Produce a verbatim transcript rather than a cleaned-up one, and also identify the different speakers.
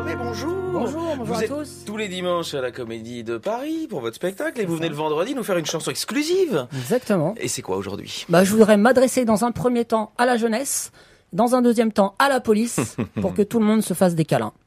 Speaker 1: Hervé, bonjour.
Speaker 2: Bonjour, bonjour
Speaker 1: vous
Speaker 2: à
Speaker 1: êtes
Speaker 2: tous.
Speaker 1: tous les dimanches à la Comédie de Paris pour votre spectacle et vous venez le vendredi nous faire une chanson exclusive.
Speaker 2: Exactement.
Speaker 1: Et c'est quoi aujourd'hui?
Speaker 2: Bah, je voudrais m'adresser dans un premier temps à la jeunesse, dans un deuxième temps à la police, pour que tout le monde se fasse des câlins.